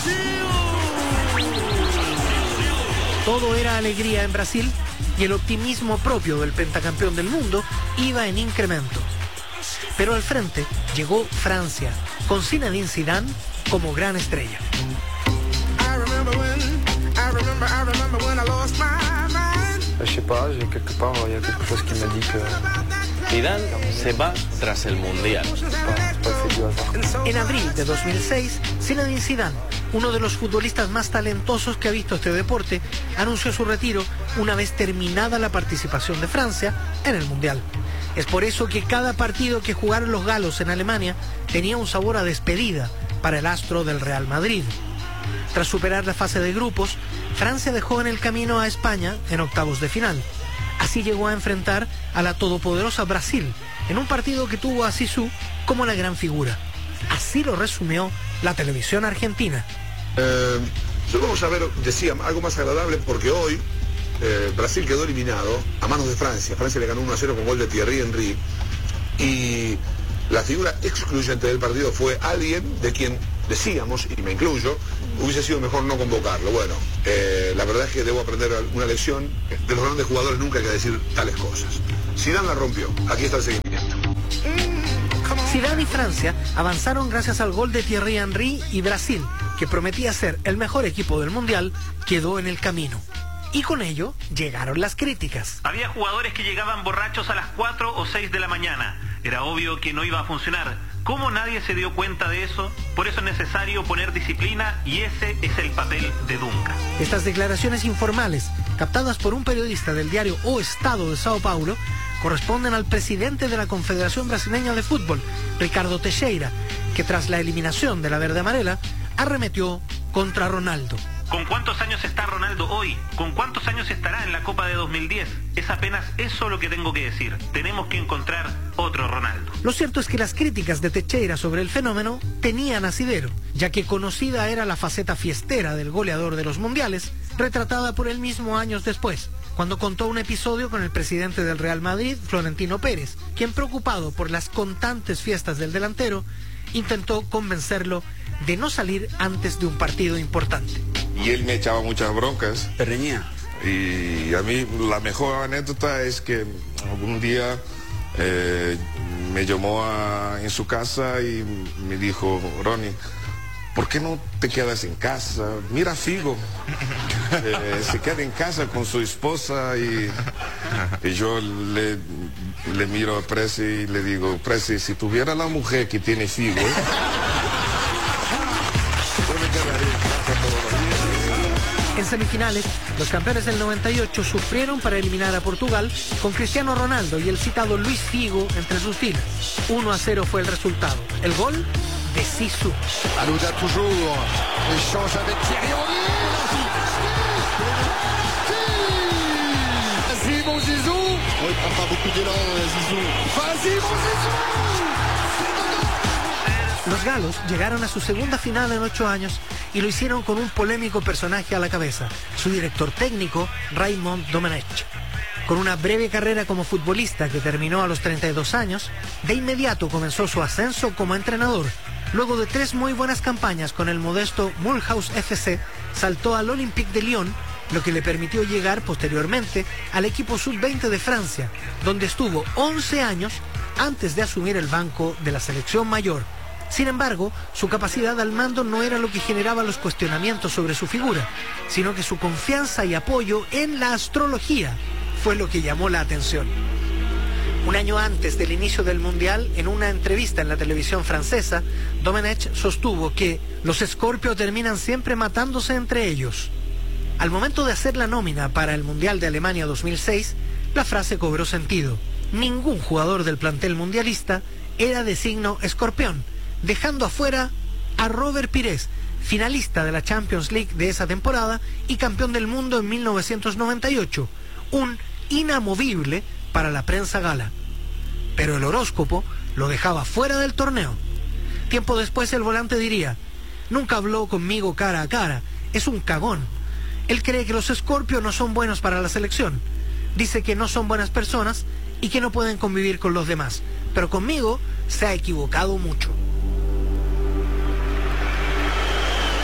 Todo era alegría en Brasil y el optimismo propio del pentacampeón del mundo iba en incremento. Pero al frente llegó Francia, con Zinedine Zidane como gran estrella. Zidane se va tras el Mundial. En abril de 2006, Zinedine Zidane, uno de los futbolistas más talentosos que ha visto este deporte, anunció su retiro una vez terminada la participación de Francia en el Mundial. Es por eso que cada partido que jugaron los galos en Alemania tenía un sabor a despedida para el astro del Real Madrid. Tras superar la fase de grupos, Francia dejó en el camino a España en octavos de final. Así llegó a enfrentar a la todopoderosa Brasil en un partido que tuvo a Zizou como la gran figura. Así lo resumió la televisión argentina. Solo vamos a ver, decía, algo más agradable porque hoy Brasil quedó eliminado a manos de Francia. Francia le ganó 1-0 con gol de Thierry Henry. Y la figura excluyente del partido fue alguien de quien decíamos, y me incluyo, hubiese sido mejor no convocarlo. Bueno, la verdad es que debo aprender una lección. De los grandes jugadores nunca hay que decir tales cosas. Zidane la rompió. Aquí está el seguimiento. Zidane y Francia avanzaron gracias al gol de Thierry Henry y Brasil, que prometía ser el mejor equipo del Mundial, quedó en el camino. Y con ello llegaron las críticas. Había jugadores que llegaban borrachos a las 4 o 6 de la mañana. Era obvio que no iba a funcionar. ¿Cómo nadie se dio cuenta de eso? Por eso es necesario poner disciplina y ese es el papel de Dunga. Estas declaraciones informales, captadas por un periodista del diario O Estado de Sao Paulo, corresponden al presidente de la Confederación Brasileña de Fútbol, Ricardo Teixeira, que tras la eliminación de la verde amarela, arremetió contra Ronaldo. ¿Con cuántos años está Ronaldo hoy? ¿Con cuántos años estará en la Copa de 2010? Es apenas eso lo que tengo que decir. Tenemos que encontrar otro Ronaldo. Lo cierto es que las críticas de Teixeira sobre el fenómeno tenían asidero, ya que conocida era la faceta fiestera del goleador de los mundiales, retratada por él mismo años después, cuando contó un episodio con el presidente del Real Madrid, Florentino Pérez, quien, preocupado por las constantes fiestas del delantero, intentó convencerlo de no salir antes de un partido importante. Y él me echaba muchas broncas. ¿Te reñía? Y a mí la mejor anécdota es que algún día me llamó en su casa y me dijo: Ronnie, ¿por qué no te quedas en casa? Mira a Figo, se queda en casa con su esposa y yo le miro a Presi y le digo: Presi, si tuviera la mujer que tiene Figo, yo me quedaría en casa todos los días. En semifinales, los campeones del 98 sufrieron para eliminar a Portugal con Cristiano Ronaldo y el citado Luis Figo entre sus filas. 1-0 fue el resultado. El gol de Zizou. Alouda toujours, échange avec Thierry Henry. Vas-y mon Zizou. Oh, il prend pas beaucoup d'élan, Zizou. Vas-y mon Zizou. Los galos llegaron a su segunda final en 8 años y lo hicieron con un polémico personaje a la cabeza, su director técnico, Raymond Domenech. Con una breve carrera como futbolista que terminó a los 32 años, de inmediato comenzó su ascenso como entrenador. Luego de 3 muy buenas campañas con el modesto Mulhouse FC, saltó al Olympique de Lyon, lo que le permitió llegar posteriormente al equipo sub-20 de Francia, donde estuvo 11 años antes de asumir el banco de la selección mayor. Sin embargo, su capacidad al mando no era lo que generaba los cuestionamientos sobre su figura, sino que su confianza y apoyo en la astrología fue lo que llamó la atención. Un año antes del inicio del Mundial, en una entrevista en la televisión francesa, Domenech sostuvo que los Scorpio terminan siempre matándose entre ellos. Al momento de hacer la nómina para el Mundial de Alemania 2006, la frase cobró sentido. Ningún jugador del plantel mundialista era de signo escorpión, dejando afuera a Robert Pires, finalista de la Champions League de esa temporada y campeón del mundo en 1998, un inamovible para la prensa gala. Pero el horóscopo lo dejaba fuera del torneo. Tiempo después el volante diría: nunca habló conmigo cara a cara, es un cagón. Él cree que los Scorpio no son buenos para la selección. Dice que no son buenas personas y que no pueden convivir con los demás. Pero conmigo se ha equivocado mucho. La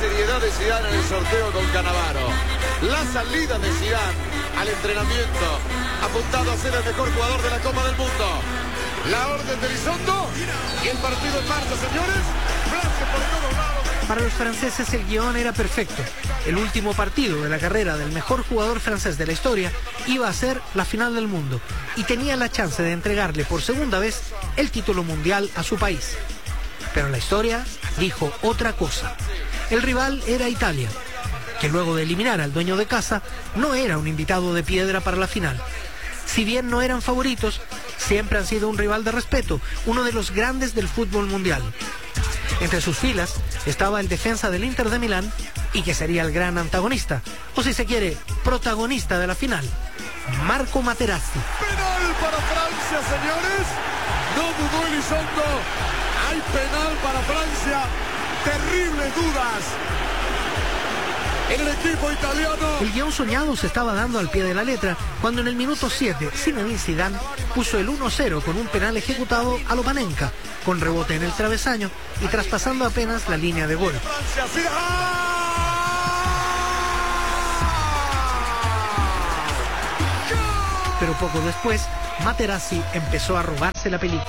seriedad de Zidane en el sorteo con Cannavaro. La salida de Zidane al entrenamiento, apuntado a ser el mejor jugador de la Copa del Mundo. La orden de Elizondo y el partido en marcha, señores. Francia por todos lados. Para los franceses el guión era perfecto. El último partido de la carrera del mejor jugador francés de la historia iba a ser la final del mundo y tenía la chance de entregarle por segunda vez el título mundial a su país. Pero la historia dijo otra cosa. El rival era Italia, que luego de eliminar al dueño de casa no era un invitado de piedra para la final. Si bien no eran favoritos, siempre han sido un rival de respeto, uno de los grandes del fútbol mundial. Entre sus filas estaba el defensa del Inter de Milán y que sería el gran antagonista, o si se quiere, protagonista de la final, Marco Materazzi. Penal para Francia, señores. No dudó Elizondo. Hay penal para Francia. Terribles dudas en el equipo italiano. El guión soñado se estaba dando al pie de la letra cuando en el minuto 7 Zinedine Zidane puso el 1-0 con un penal ejecutado a lo Panenka, con rebote en el travesaño y traspasando apenas la línea de gol. Pero poco después, Materazzi empezó a robarse la película.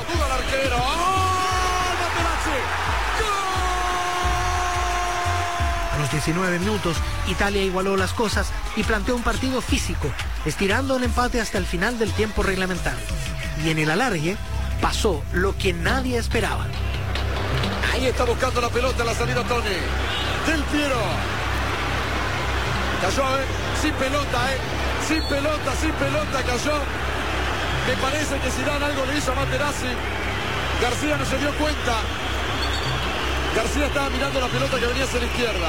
A los 19 minutos, Italia igualó las cosas y planteó un partido físico, estirando el empate hasta el final del tiempo reglamentario. Y en el alargue pasó lo que nadie esperaba. Ahí está buscando la pelota, la salida Toni. Del Piero. Cayó, sin pelota, sin pelota cayó. Me parece que Zidane algo le hizo a Materazzi. García no se dio cuenta. García estaba mirando la pelota que venía hacia la izquierda.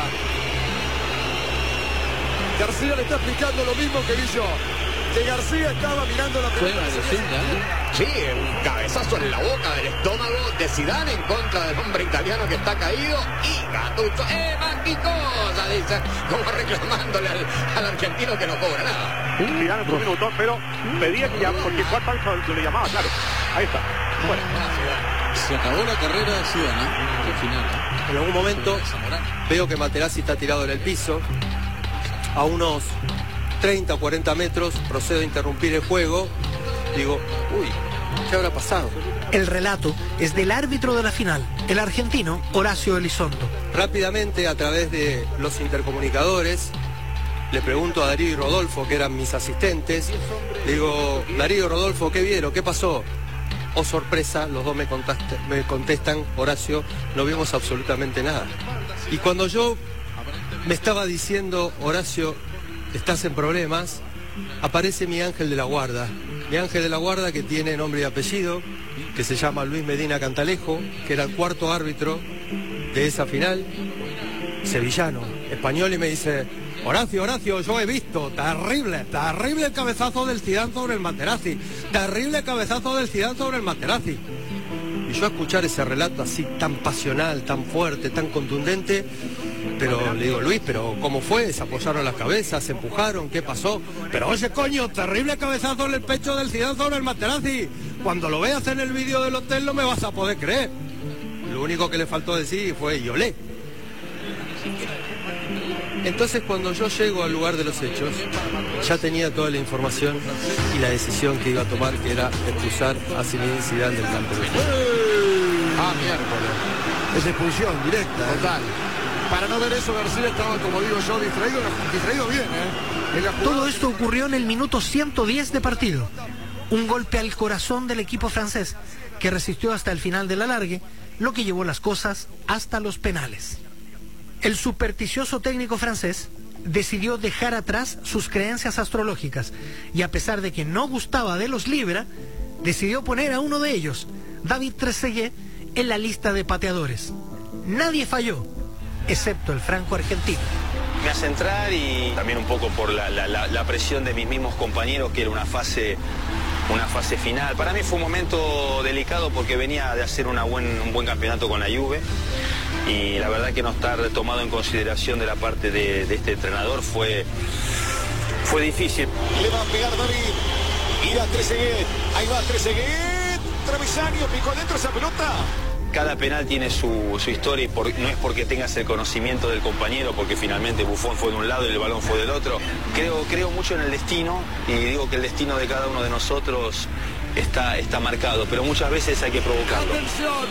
García le está explicando lo mismo que vi yo. Que García estaba mirando la pelota. Sí, un cabezazo en la boca del estómago de Zidane en contra del hombre italiano que está caído. Y Gattuso, más qué cosa, dice, como reclamándole al argentino que no cobra nada. Zidane en 2 minutos, pero pedía que ya, porque cuarto árbitro le llamaba, claro. Ahí está. Bueno. Se acabó la carrera de Zidane, al final. En algún momento veo que Materazzi está tirado en el piso. A unos 30 o 40 metros procedo a interrumpir el juego. Digo, uy, ¿qué habrá pasado? El relato es del árbitro de la final, el argentino Horacio Elizondo. Rápidamente, a través de los intercomunicadores, le pregunto a Darío y Rodolfo, que eran mis asistentes. Le digo, Darío, Rodolfo, ¿qué vieron? ¿Qué pasó? Oh, sorpresa, los dos me contestan, Horacio, no vimos absolutamente nada. Y cuando yo me estaba diciendo, Horacio, estás en problemas, aparece mi ángel de la guarda. Mi ángel de la guarda, que tiene nombre y apellido, que se llama Luis Medina Cantalejo, que era el cuarto árbitro de esa final, sevillano, español, y me dice, Horacio, yo he visto, terrible el cabezazo del Zidane sobre el Materazzi, terrible cabezazo del Zidane sobre el Materazzi. Y yo a escuchar ese relato así tan pasional, tan fuerte, tan contundente, pero le digo, Luis, pero ¿cómo fue? ¿Se apoyaron las cabezas? ¿Se empujaron? ¿Qué pasó? Pero oye, coño, terrible cabezazo en el pecho del Zidane sobre el Materazzi. Cuando lo veas en el vídeo del hotel no me vas a poder creer. Lo único que le faltó decir fue, y olé. Entonces, cuando yo llego al lugar de los hechos, ya tenía toda la información y la decisión que iba a tomar, que era expulsar a Zinedine Zidane del campo. Miércoles. Es expulsión directa. Total. Para no ver eso, García estaba, como digo yo, distraído bien, Todo esto ocurrió en el minuto 110 de partido. Un golpe al corazón del equipo francés, que resistió hasta el final del alargue, lo que llevó las cosas hasta los penales. El supersticioso técnico francés decidió dejar atrás sus creencias astrológicas y, a pesar de que no gustaba de los Libra, decidió poner a uno de ellos, David Trezeguet, en la lista de pateadores. Nadie falló, excepto el franco argentino. Me hace entrar y también un poco por la presión de mis mismos compañeros, que era una fase final. Para mí fue un momento delicado porque venía de hacer un buen campeonato con la Juve. Y la verdad que no estar tomado en consideración de la parte de este entrenador fue difícil. Le va a pegar David. Irá Trezeguet. Ahí va Trezeguet. Travesaño, picó adentro esa pelota. cada penal tiene su historia y no es porque tengas el conocimiento del compañero, porque finalmente Buffon fue de un lado y el balón fue del otro. Creo mucho en el destino y digo que el destino de cada uno de nosotros está marcado, pero muchas veces hay que provocarlo. ¡Atención!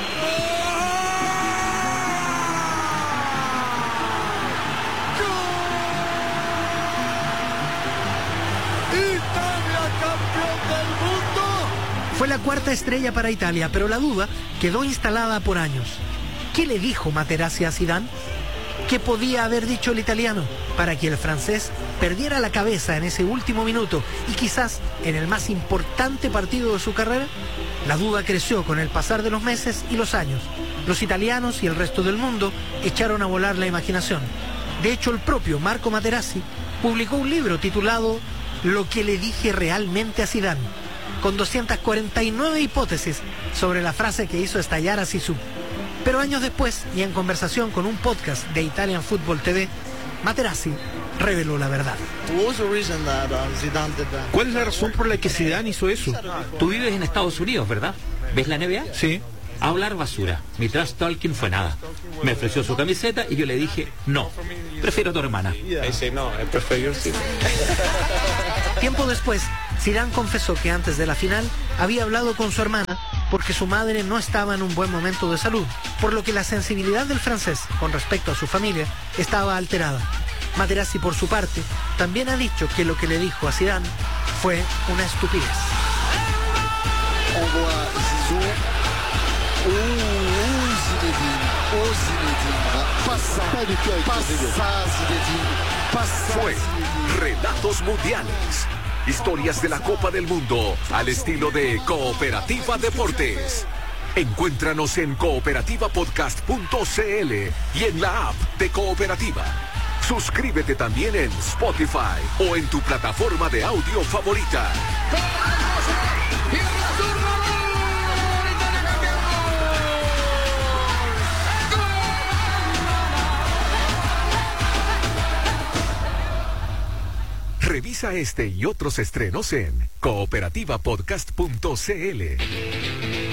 ¡Italia, campeón del mundo! Fue la cuarta estrella para Italia, pero la duda quedó instalada por años. ¿Qué le dijo Materazzi a Zidane? ¿Qué podía haber dicho el italiano para que el francés perdiera la cabeza en ese último minuto y quizás en el más importante partido de su carrera? La duda creció con el pasar de los meses y los años. Los italianos y el resto del mundo echaron a volar la imaginación. De hecho, el propio Marco Materazzi publicó un libro titulado Lo que le dije realmente a Zidane, con 249 hipótesis sobre la frase que hizo estallar a Zizou. Pero años después, y en conversación con un podcast de Italian Football TV, Materazzi reveló la verdad. ¿Cuál es la razón por la que Zidane hizo eso? Tú vives en Estados Unidos, ¿verdad? ¿Ves la NBA? Sí. Hablar basura. Mi trash talking fue nada. Me ofreció su camiseta y yo le dije, no, prefiero a tu hermana. No, I prefer your seat. Tiempo después, Zidane confesó que antes de la final había hablado con su hermana porque su madre no estaba en un buen momento de salud, por lo que la sensibilidad del francés con respecto a su familia estaba alterada. Materazzi, por su parte, también ha dicho que lo que le dijo a Zidane fue una estupidez. Fue Relatos Mundiales. Historias de la Copa del Mundo al estilo de Cooperativa Deportes. Encuéntranos en cooperativapodcast.cl y en la app de Cooperativa. Suscríbete también en Spotify o en tu plataforma de audio favorita. Revisa este y otros estrenos en cooperativapodcast.cl.